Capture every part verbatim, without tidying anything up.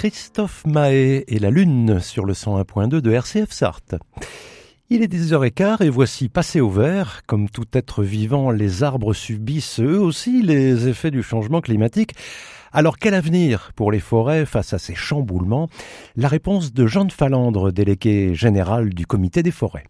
Christophe Mahé et la Lune sur le cent un point deux de R C F Sarthe. Il est dix heures quinze et voici Passé au vert. Comme tout être vivant, les arbres subissent eux aussi les effets du changement climatique. Alors quel avenir pour les forêts face à ces chamboulements? La réponse de Jean de Falandre, délégué général du Comité des forêts.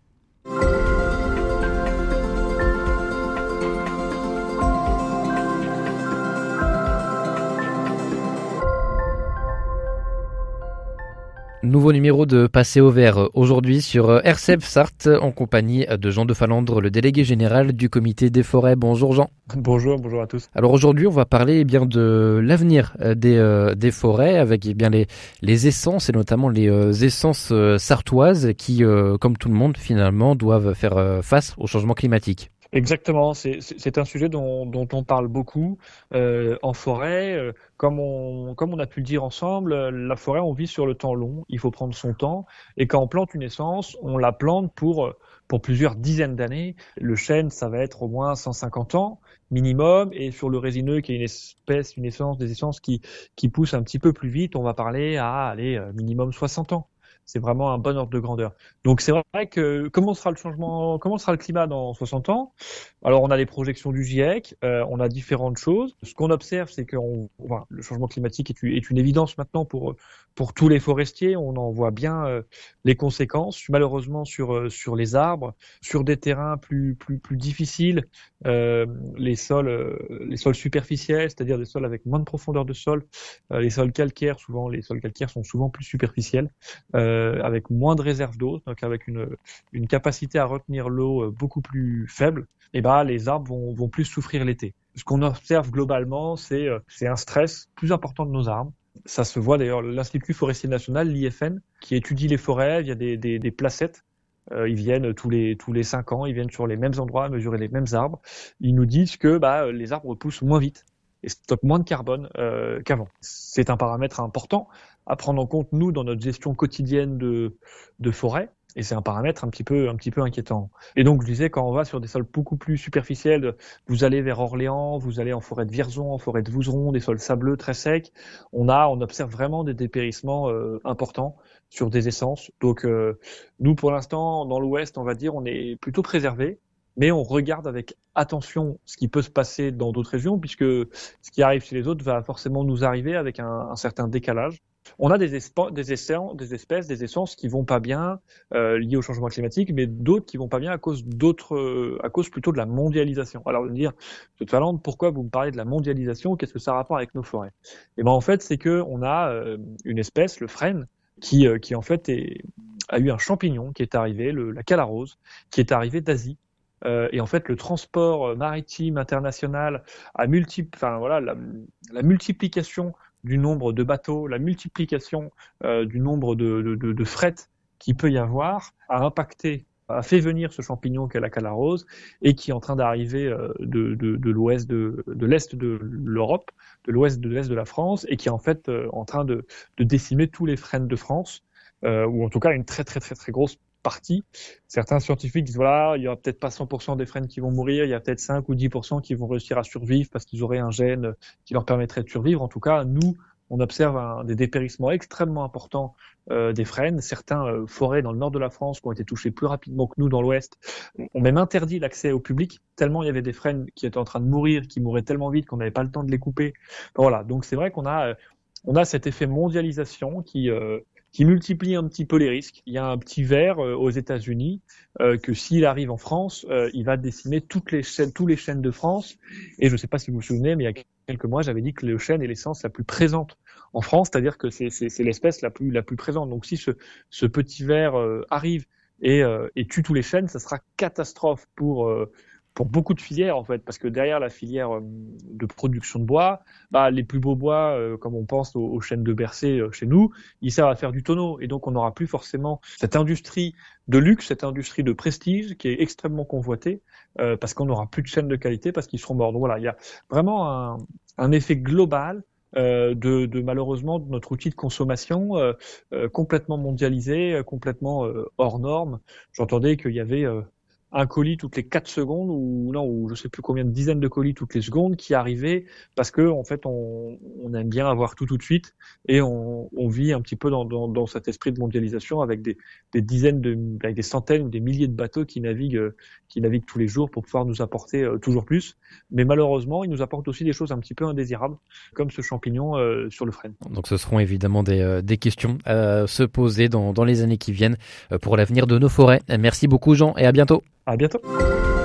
Nouveau numéro de Passé au vert aujourd'hui sur R C F Sarthe en compagnie de Jean de Falandre, le délégué général du Comité des forêts. Bonjour Jean. Bonjour, bonjour à tous. Alors aujourd'hui, on va parler eh bien de l'avenir des, euh, des forêts avec eh bien les, les essences et notamment les euh, essences euh, sartoises qui, euh, comme tout le monde finalement, doivent faire euh, face au changement climatique. Exactement, c'est, c'est un sujet dont, dont on parle beaucoup euh, en forêt. Euh, comme, on, comme on a pu le dire ensemble, la forêt, on vit sur le temps long, il faut prendre son temps. Et quand on plante une essence, on la plante pour, pour plusieurs dizaines d'années. Le chêne, ça va être au moins cent cinquante ans minimum. Et sur le résineux, qui est une espèce, une essence, des essences qui, qui poussent un petit peu plus vite, on va parler à allez, minimum soixante ans. C'est vraiment un bon ordre de grandeur. Donc c'est vrai que comment sera le changement, comment sera le climat dans soixante ans? Alors on a les projections du GIEC, euh, on a différentes choses. Ce qu'on observe, c'est que on, enfin, le changement climatique est, est une évidence maintenant pour pour tous les forestiers. On en voit bien euh, les conséquences. Malheureusement sur euh, sur les arbres, sur des terrains plus plus plus difficiles, euh, les sols euh, les sols superficiels, c'est-à-dire des sols avec moins de profondeur de sol, euh, les sols calcaires. Souvent les sols calcaires sont souvent plus superficiels. Euh, avec moins de réserve d'eau, donc avec une, une capacité à retenir l'eau beaucoup plus faible, et ben les arbres vont, vont plus souffrir l'été. Ce qu'on observe globalement, c'est, c'est un stress plus important de nos arbres. Ça se voit d'ailleurs, l'Institut forestier national, l'I F N, qui étudie les forêts, il y a des, des, des placettes. Euh, ils viennent tous les tous les cinq ans, ils viennent sur les mêmes endroits, mesurer les mêmes arbres. Ils nous disent que bah, les arbres poussent moins vite et stockent moins de carbone euh, qu'avant. C'est un paramètre important à prendre en compte, nous, dans notre gestion quotidienne de, de forêt, et c'est un paramètre un petit peu, un petit peu inquiétant. Et donc, je disais, quand on va sur des sols beaucoup plus superficiels, vous allez vers Orléans, vous allez en forêt de Vierzon, en forêt de Vouzeron, des sols sableux très secs, on a, on observe vraiment des dépérissements euh, importants sur des essences. Donc, euh, nous, pour l'instant, dans l'Ouest, on va dire, on est plutôt préservés, mais on regarde avec attention ce qui peut se passer dans d'autres régions, puisque ce qui arrive chez les autres va forcément nous arriver avec un, un certain décalage. On a des, espo- des, essences, des espèces, des essences qui vont pas bien euh, liées au changement climatique, mais d'autres qui vont pas bien à cause d'autres, euh, à cause plutôt de la mondialisation. Alors, vous me dire, de Finlande, pourquoi vous me parlez de la mondialisation? Qu'est-ce que ça a rapport avec nos forêts? Et ben en fait, c'est que on a euh, une espèce, le frêne, qui, euh, qui en fait est, a eu un champignon qui est arrivé, le, la calarose, qui est arrivé d'Asie. Euh, et en fait, le transport maritime international a multipli- enfin voilà, la, la multiplication du nombre de bateaux, la multiplication euh, du nombre de, de, de, de fret qu'il peut y avoir, a impacté, a fait venir ce champignon qu'est la calarose et qui est en train d'arriver euh, de, de, de l'ouest de, de l'est de l'Europe, de l'ouest de l'est de la France et qui est en fait euh, en train de, de décimer tous les frênes de France, euh, ou en tout cas une très très très très grosse partie. Certains scientifiques disent voilà, il y aura peut-être pas cent pour cent des frênes qui vont mourir, il y a peut-être cinq ou dix pour cent qui vont réussir à survivre parce qu'ils auraient un gène qui leur permettrait de survivre. En tout cas, nous, on observe un, des dépérissements extrêmement importants euh, des frênes. Certains euh, forêts dans le nord de la France qui ont été touchées plus rapidement que nous dans l'ouest ont même interdit l'accès au public tellement il y avait des frênes qui étaient en train de mourir, qui mouraient tellement vite qu'on n'avait pas le temps de les couper. Voilà, donc c'est vrai qu'on a, euh, on a cet effet mondialisation qui euh, qui multiplie un petit peu les risques. Il y a un petit ver euh, aux États-Unis euh, que s'il arrive en France, euh, il va décimer toutes les chaînes, tous les chênes de France. Et je ne sais pas si vous vous souvenez, mais il y a quelques mois, j'avais dit que le chêne est l'essence la plus présente en France, c'est-à-dire que c'est, c'est, c'est l'espèce la plus la plus présente. Donc si ce, ce petit ver euh, arrive et, euh, et tue tous les chênes, ça sera catastrophe pour euh, pour beaucoup de filières en fait, parce que derrière la filière de production de bois, bah, les plus beaux bois, euh, comme on pense aux, aux chênes de Bercé euh, chez nous, ils servent à faire du tonneau, et donc on n'aura plus forcément cette industrie de luxe, cette industrie de prestige qui est extrêmement convoitée, euh, parce qu'on n'aura plus de chênes de qualité, parce qu'ils seront morts. Donc voilà, il y a vraiment un, un effet global euh, de, de malheureusement de notre outil de consommation euh, euh, complètement mondialisé, euh, complètement euh, hors norme. J'entendais qu'il y avait euh, un colis toutes les quatre secondes ou non, ou je sais plus combien de dizaines de colis toutes les secondes qui arrivaient parce que en fait on, on aime bien avoir tout tout de suite et on, on vit un petit peu dans, dans, dans cet esprit de mondialisation avec des, des dizaines de, avec des centaines ou des milliers de bateaux qui naviguent, qui naviguent tous les jours pour pouvoir nous apporter euh, toujours plus. Mais malheureusement, ils nous apportent aussi des choses un petit peu indésirables comme ce champignon euh, sur le frêne. Donc ce seront évidemment des, euh, des questions à se poser dans, dans les années qui viennent euh, pour l'avenir de nos forêts. Merci beaucoup Jean et à bientôt. À bientôt.